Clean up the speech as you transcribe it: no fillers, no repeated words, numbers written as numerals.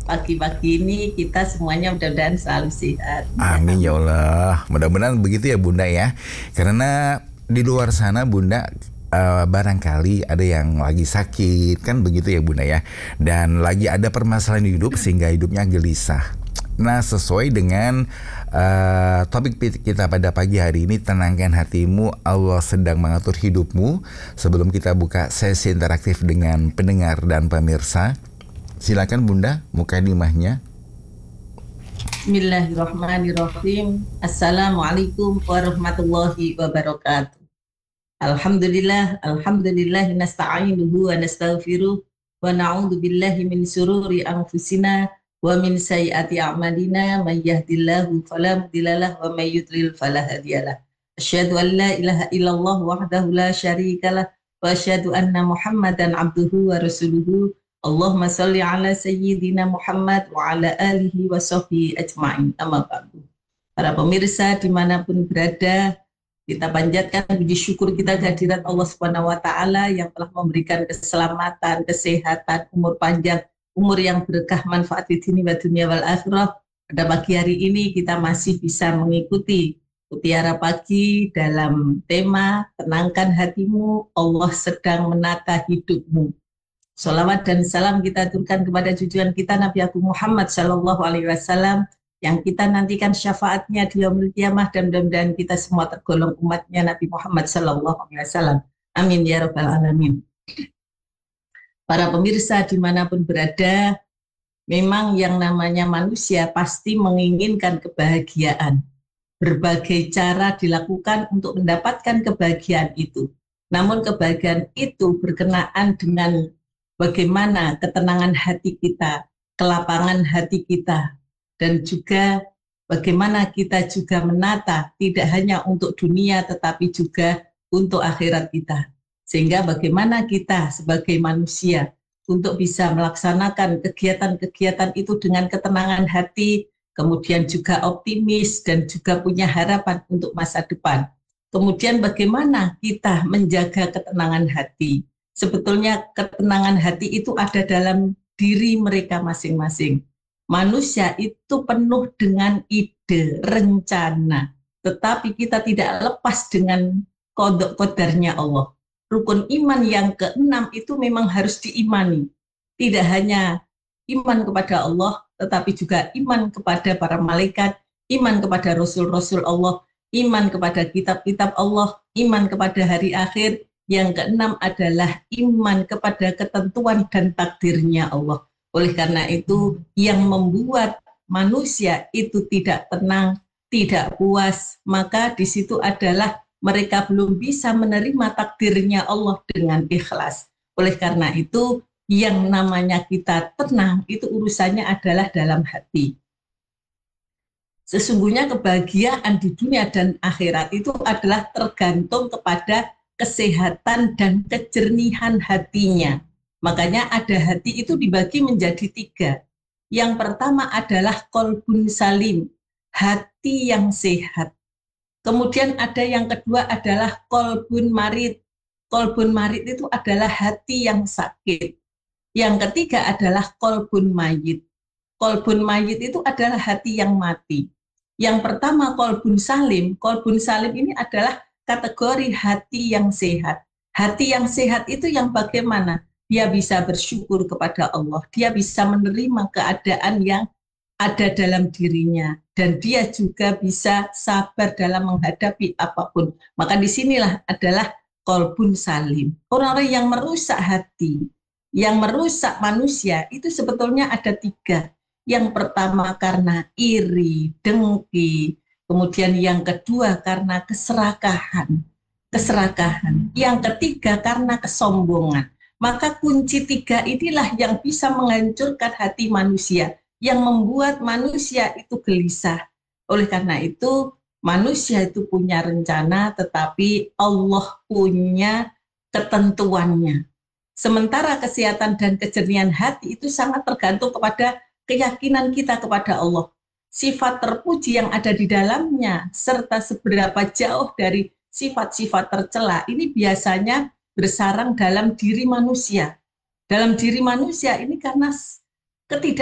pagi-pagi ini kita semuanya mudah-mudahan selalu sehat. Ya, Amin ya amin. Allah. Mudah-mudahan begitu ya Bunda ya. Karena di luar sana Bunda barangkali ada yang lagi sakit kan begitu ya Bunda ya. Dan lagi ada permasalahan hidup sehingga hidupnya gelisah. Nah sesuai dengan topik kita pada pagi hari ini, tenangkan hatimu, Allah sedang mengatur hidupmu. Sebelum kita buka sesi interaktif dengan pendengar dan pemirsa, silakan Bunda mukadimahnya. Bismillahirrahmanirrahim. Assalamualaikum warahmatullahi wabarakatuh. Alhamdulillah nasta'inuhu wa nastaghfiruh wa na'udzu billahi min syururi anfusina wa min sayyiati a'malina may yahdihillahu fala mudhillalah wa may yudlil fala hadiyalah. Asyhadu an la ilaha illallah wahdahu la syarikalah wa asyhadu anna Muhammadan abduhu wa rasuluhu. Allahumma shalli ala sayyidina Muhammad wa ala alihi wa sahbihi ajma'in. Amma ba'du. Para pemirsa dimanapun berada, kita panjatkan puji syukur kita kehadirat Allah Subhanahu wa taala yang telah memberikan keselamatan, kesehatan, umur panjang, umur yang berkah, manfaat di dunia wa dunia wal akhirah. Pada pagi hari ini kita masih bisa mengikuti Mutiara Pagi dalam tema Tenangkan Hatimu, Allah sedang menata hidupmu. Salawat dan salam kita aturkan kepada junjungan kita Nabi Agung Muhammad Sallallahu Alaihi Wasallam yang kita nantikan syafaatnya di yaumil qiyamah, dan mudah-mudahan kita semua tergolong umatnya Nabi Muhammad Sallallahu Alaihi Wasallam. Amin ya rabbal alamin. Para pemirsa dimanapun berada, memang yang namanya manusia pasti menginginkan kebahagiaan. Berbagai cara dilakukan untuk mendapatkan kebahagiaan itu. Namun kebahagiaan itu berkenaan dengan bagaimana ketenangan hati kita, kelapangan hati kita, dan juga bagaimana kita juga menata tidak hanya untuk dunia tetapi juga untuk akhirat kita. Sehingga bagaimana kita sebagai manusia untuk bisa melaksanakan kegiatan-kegiatan itu dengan ketenangan hati, kemudian juga optimis dan juga punya harapan untuk masa depan. Kemudian bagaimana kita menjaga ketenangan hati. Sebetulnya ketenangan hati itu ada dalam diri mereka masing-masing. Manusia itu penuh dengan ide, rencana, tetapi kita tidak lepas dengan kodok kodarnya Allah. Rukun iman yang keenam itu memang harus diimani. Tidak hanya iman kepada Allah, tetapi juga iman kepada para malaikat, iman kepada rasul-rasul Allah, iman kepada kitab-kitab Allah, iman kepada hari akhir. Yang keenam adalah iman kepada ketentuan dan takdirnya Allah. Oleh karena itu, yang membuat manusia itu tidak tenang, tidak puas, maka di situ adalah mereka belum bisa menerima takdirnya Allah dengan ikhlas. Oleh karena itu, yang namanya kita tenang, itu urusannya adalah dalam hati. Sesungguhnya kebahagiaan di dunia dan akhirat itu adalah tergantung kepada kesehatan dan kejernihan hatinya. Makanya ada hati itu dibagi menjadi tiga. Yang pertama adalah qalbun salim, hati yang sehat. Kemudian ada yang kedua adalah qalbun marid. Qalbun marid itu adalah hati yang sakit. Yang ketiga adalah qalbun mayit. Qalbun mayit itu adalah hati yang mati. Yang pertama qalbun salim. Qalbun salim ini adalah kategori hati yang sehat. Hati yang sehat itu yang bagaimana? Dia bisa bersyukur kepada Allah. Dia bisa menerima keadaan yang ada dalam dirinya. Dan dia juga bisa sabar dalam menghadapi apapun. Maka disinilah adalah qalbun salim. Orang-orang yang merusak hati, yang merusak manusia itu sebetulnya ada tiga. Yang pertama karena iri, dengki. Kemudian yang kedua karena keserakahan. Yang ketiga karena kesombongan. Maka kunci tiga inilah yang bisa menghancurkan hati manusia, yang membuat manusia itu gelisah. Oleh karena itu, manusia itu punya rencana, tetapi Allah punya ketentuannya. Sementara kesehatan dan kejernihan hati itu sangat tergantung kepada keyakinan kita kepada Allah. Sifat terpuji yang ada di dalamnya, serta seberapa jauh dari sifat-sifat tercela, ini biasanya bersarang dalam diri manusia. Dalam diri manusia ini karena